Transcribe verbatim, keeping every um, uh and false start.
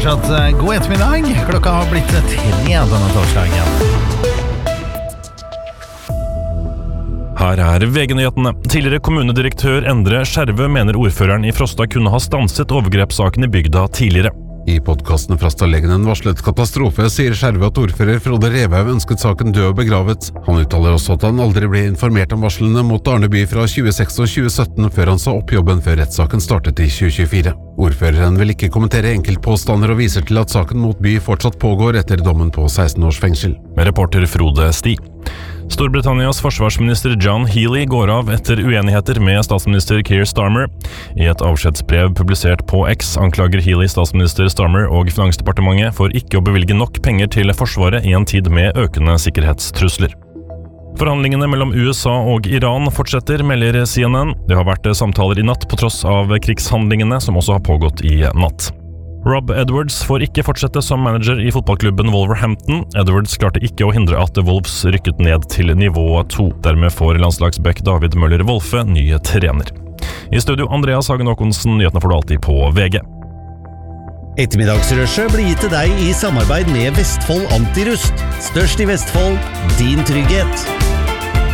fortsatt god ettermiddag. Klokka har blitt tre denne torsdagen. Her er V G-nyhetene. Tidligere kommunedirektør Endre Skjerve mener ordføreren i Frosta kunne ha stanset overgrepssaken i bygda tidligere. I podcasten fra Stallegenen varslet katastrofe, sier Skjerve at ordfører Frode Revhaug ønsket saken død og begravet. Han uttaler også at han aldri ble informert om varslene mot Arneby fra tjueseks og tjue sytten før han sa opp jobben før rettssaken startet i tjue tjuefire. Ordføreren vil ikke kommentere enkeltpåstander og viser til at saken mot by fortsatt pågår etter dommen på seksten års fengsel. Med reporter Frode Sti. Storbritannias forsvarsminister John Healey går av etter uenigheter med statsminister Keir Starmer. I et avskjedsbrev publisert på X anklager Healey statsminister Starmer og Finansdepartementet for ikke å bevilge nok penger til Forsvaret i en tid med økende sikkerhetstrusler. Forhandlingene mellom U S A og Iran fortsetter, melder C N N. Det har vært samtaler i natt på tross av krigshandlingene som også har pågått i natt. Rob Edwards får ikke fortsette som manager i fotballklubben Wolverhampton. Edwards klarte ikke å hindre at Wolves rykket ned til nivå to. Dermed får landslagsbekk David Møller Wolfe nye trener. I studio Andreas Hagen Håkonsen, nyhetene får du alltid på V G. Ettermiddagsrushet blir gitt til deg i samarbeid med Vestfold Antirust. Størst i Vestfold, din trygghet.